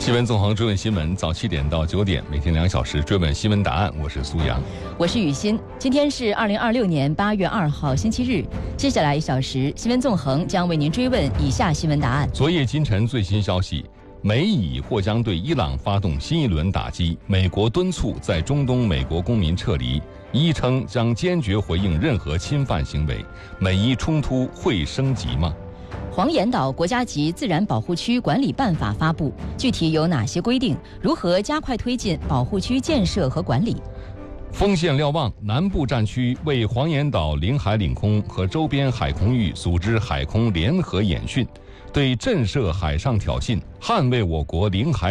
新闻纵横追问新闻，早7点到9点，每天2小时追问新闻答案。我是苏阳， 我是雨欣。今天是2026年8月2号星期日，接下来1小时，新闻纵横将为您追问以下新闻答案。 昨夜今晨最新消息，美以或将对伊朗发动新一轮打击，美国敦促在中东美国公民撤离，伊称将坚决回应任何侵犯行为。美伊冲突会升级吗？ 黄岩岛国家级自然保护区管理办法发布，具体有哪些规定？如何加快推进保护区建设和管理？ 丰县瞭望南部战区为黄岩岛领海领空和周边海空域组织海空联合演训，对震慑海上挑衅、捍卫我国领海